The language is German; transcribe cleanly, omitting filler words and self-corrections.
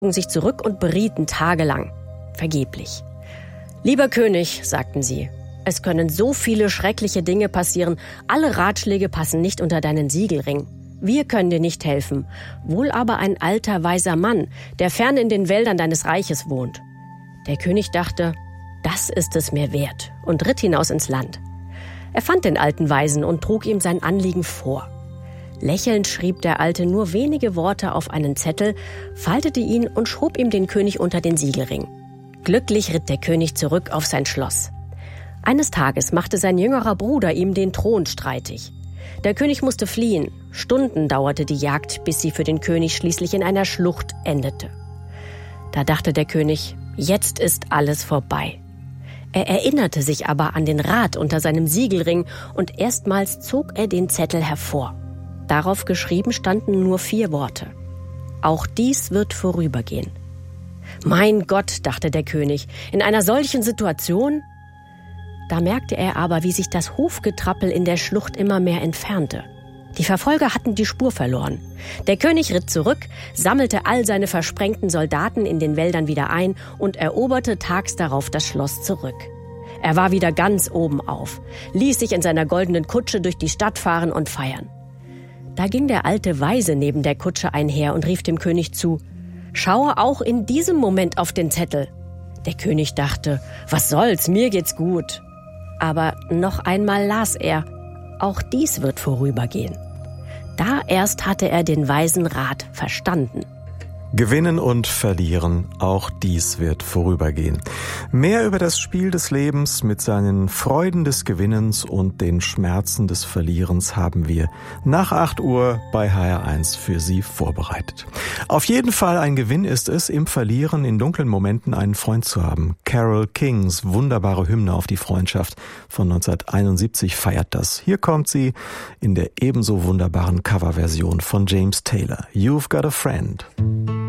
sich zurück und berieten tagelang. Vergeblich. »Lieber König«, sagten sie, »es können so viele schreckliche Dinge passieren. Alle Ratschläge passen nicht unter deinen Siegelring. Wir können dir nicht helfen. Wohl aber ein alter, weiser Mann, der fern in den Wäldern deines Reiches wohnt.« Der König dachte, das ist es mir wert, und ritt hinaus ins Land. Er fand den alten Weisen und trug ihm sein Anliegen vor. Lächelnd schrieb der Alte nur wenige Worte auf einen Zettel, faltete ihn und schob ihm den König unter den Siegelring. Glücklich ritt der König zurück auf sein Schloss. Eines Tages machte sein jüngerer Bruder ihm den Thron streitig. Der König musste fliehen. Stunden dauerte die Jagd, bis sie für den König schließlich in einer Schlucht endete. Da dachte der König, jetzt ist alles vorbei. Er erinnerte sich aber an den Rat unter seinem Siegelring und erstmals zog er den Zettel hervor. Darauf geschrieben standen nur 4 Worte. Auch dies wird vorübergehen. Mein Gott, dachte der König, in einer solchen Situation? Da merkte er aber, wie sich das Hufgetrappel in der Schlucht immer mehr entfernte. Die Verfolger hatten die Spur verloren. Der König ritt zurück, sammelte all seine versprengten Soldaten in den Wäldern wieder ein und eroberte tags darauf das Schloss zurück. Er war wieder ganz oben auf, ließ sich in seiner goldenen Kutsche durch die Stadt fahren und feiern. Da ging der alte Weise neben der Kutsche einher und rief dem König zu, »Schaue auch in diesem Moment auf den Zettel.« Der König dachte, was soll's, mir geht's gut. Aber noch einmal las er, auch dies wird vorübergehen. Da erst hatte er den weisen Rat verstanden. Gewinnen und verlieren, auch dies wird vorübergehen. Mehr über das Spiel des Lebens mit seinen Freuden des Gewinnens und den Schmerzen des Verlierens haben wir nach 8 Uhr bei HR1 für Sie vorbereitet. Auf jeden Fall ein Gewinn ist es, im Verlieren in dunklen Momenten einen Freund zu haben. Carole Kings wunderbare Hymne auf die Freundschaft von 1971 feiert das. Hier kommt sie in der ebenso wunderbaren Coverversion von James Taylor. You've Got a Friend.